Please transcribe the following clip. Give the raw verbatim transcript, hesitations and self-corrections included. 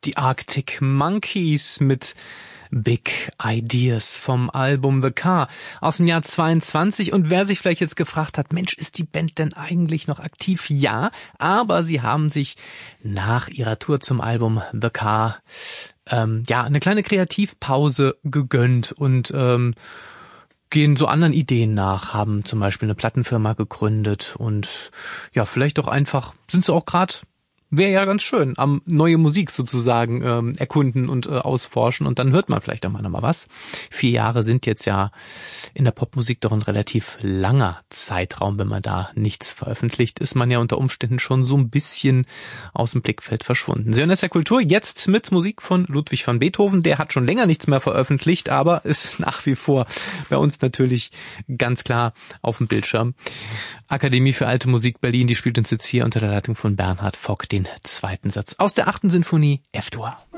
Die Arctic Monkeys mit Big Ideas vom Album The Car aus dem Jahr zweiundzwanzig. Und wer sich vielleicht jetzt gefragt hat, Mensch, ist die Band denn eigentlich noch aktiv? Ja, aber sie haben sich nach ihrer Tour zum Album The Car ähm, ja eine kleine Kreativpause gegönnt und ähm, gehen so anderen Ideen nach, haben zum Beispiel eine Plattenfirma gegründet und ja, vielleicht doch einfach, sind sie auch gerade, wäre ja ganz schön, am neue Musik sozusagen ähm, erkunden und äh, ausforschen und dann hört man vielleicht auch mal noch mal was. Vier Jahre sind jetzt ja in der Popmusik doch ein relativ langer Zeitraum. Wenn man da nichts veröffentlicht, ist man ja unter Umständen schon so ein bisschen aus dem Blickfeld verschwunden. Sie hören S R Kultur jetzt mit Musik von Ludwig van Beethoven. Der hat schon länger nichts mehr veröffentlicht, aber ist nach wie vor bei uns natürlich ganz klar auf dem Bildschirm. Akademie für Alte Musik Berlin, die spielt uns jetzt hier unter der Leitung von Bernhard Fock den zweiten Satz aus der achten Sinfonie F-Dur.